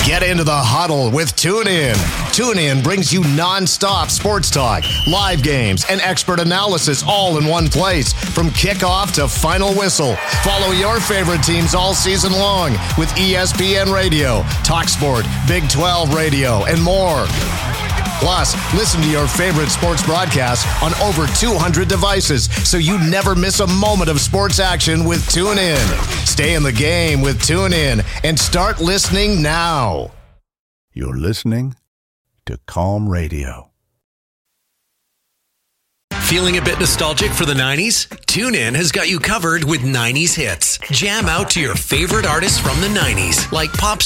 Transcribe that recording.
Get into the huddle with TuneIn. TuneIn brings you non-stop sports talk, live games, and expert analysis all in one place from kickoff to final whistle. Follow your favorite teams all season long with ESPN Radio, TalkSport, Big 12 Radio, and more. Plus, listen to your favorite sports broadcasts on over 200 devices so you never miss a moment of sports action with TuneIn. Stay in the game with TuneIn and start listening now. You're listening to Calm Radio. Feeling a bit nostalgic for the 90s? TuneIn has got you covered with 90s hits. Jam out to your favorite artists from the 90s, like pop